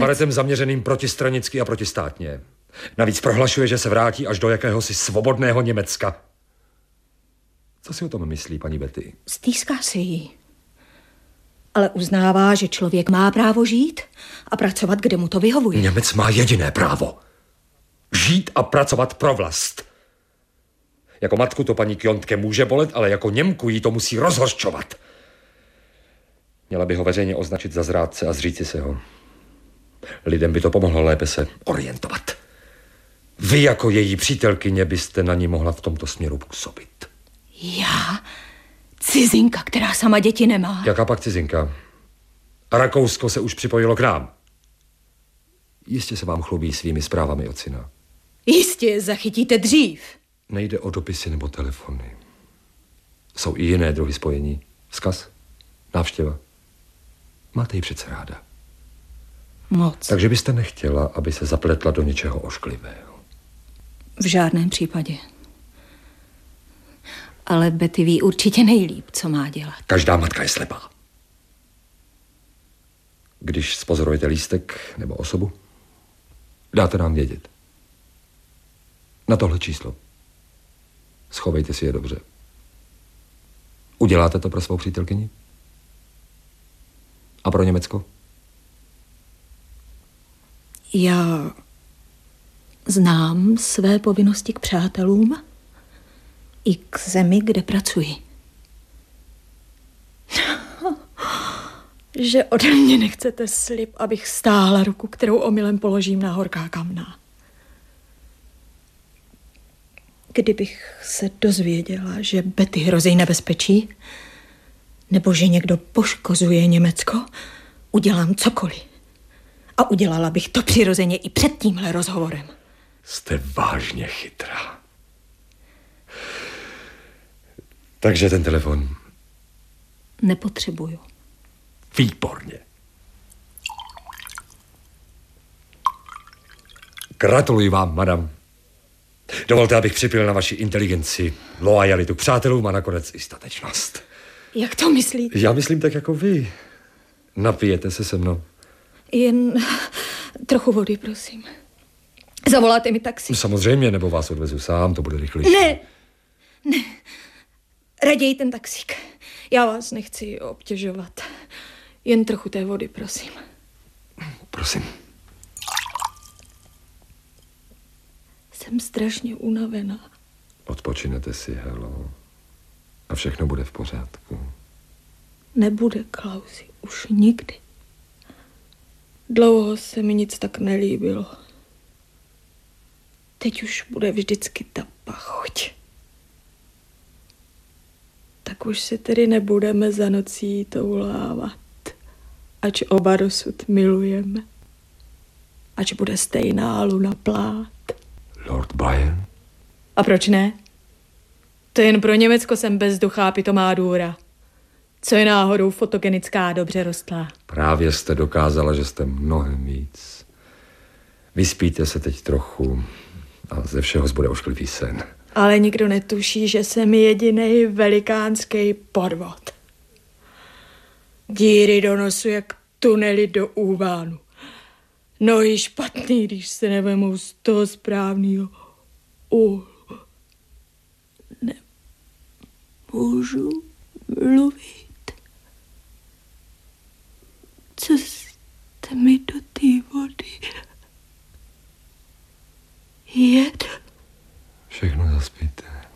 kabaretem zaměřeným protistranicky a protistátně. Navíc prohlašuje, že se vrátí až do jakéhosi svobodného Německa. Co si o tom myslí, paní Betty? Stýská si jí. Ale uznává, že člověk má právo žít a pracovat, kde mu to vyhovuje. Němec má jediné právo. Žít a pracovat pro vlast. Jako matku to paní Kjontke může bolet, ale jako Němku jí to musí rozhořčovat. Měla by ho veřejně označit za zrádce a zříci se ho. Lidem by to pomohlo lépe se orientovat. Vy jako její přítelkyně byste na ní mohla v tomto směru působit. Já? Cizinka, která sama děti nemá. Jaká pak cizinka? A Rakousko se už připojilo k nám. Jistě se vám chlubí svými zprávami od syna. Jistě je zachytíte dřív. Nejde o dopisy nebo telefony. Jsou i jiné druhy spojení. Vzkaz, návštěva. Máte ji přece ráda. Moc. Takže byste nechtěla, aby se zapletla do něčeho ošklivého. V žádném případě. Ale Betty ví určitě nejlíp, co má dělat. Každá matka je slepá. Když spozorujete lístek nebo osobu, dáte nám vědět. Na tohle číslo. Schovejte si je dobře. Uděláte to pro svou přítelkyni? A pro Německo? Já znám své povinnosti k přátelům i k zemi, kde pracuji. Že ode mě nechcete slib, abych stáhla ruku, kterou omylem položím na horká kamna. Kdybych se dozvěděla, že Betty hrozí nebezpečí, nebo že někdo poškozuje Německo, udělám cokoliv. A udělala bych to přirozeně i před tímhle rozhovorem. Jste vážně chytrá. Takže ten telefon? Nepotřebuju. Výborně. Gratuluji vám, madam. Dovolte, abych připil na vaši inteligenci, loajalitu k přátelům a nakonec i statečnost. Jak to myslíte? Já myslím tak jako vy. Napijete se se mnou. Jen trochu vody, prosím. Zavoláte mi taxi? Samozřejmě, nebo vás odvezu sám, to bude rychlejší. Ne. Raději ten taxík. Já vás nechci obtěžovat. Jen trochu té vody, prosím. Prosím. Jsem strašně unavená. Odpočinete si, Helo. A všechno bude v pořádku. Nebude, Klausi, už nikdy. Dlouho se mi nic tak nelíbilo. Teď už bude vždycky ta pachuť. Tak už se tedy nebudeme za nocí toulávat, ač oba dosud milujeme. Ač bude stejná luna plát. Lord Byron? A proč ne? To jen pro Německo jsem bezduchá pitomá důra. Co je náhodou fotogenická, dobře rostlá. Právě jste dokázala, že jste mnohem víc. Vyspíte se teď trochu a ze všeho zbude ošklivý sen. Ale nikdo netuší, že jsem jedinej velikánský podvod. Díry do nosu jak tunely do úvánu. Nohy špatný, když se nevemou z toho správného úhlu. Nemůžu mluvit. Co jste mi do té vody? Jed? Všechno zaspíte.